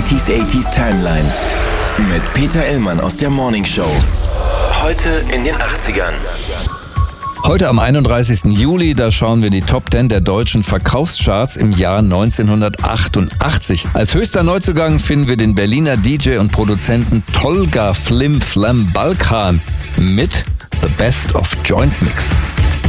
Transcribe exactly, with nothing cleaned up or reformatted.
neunziger achtziger Timeline mit Peter Illmann aus der Morning Show. Heute in den achtzigern. Heute am einunddreißigsten Juli, da schauen wir die Top zehn der deutschen Verkaufscharts im Jahr neunzehnhundertachtundachtzig. Als höchster Neuzugang finden wir den Berliner D J und Produzenten Tolga Flim Flam Balkan mit The Best of Joint Mix.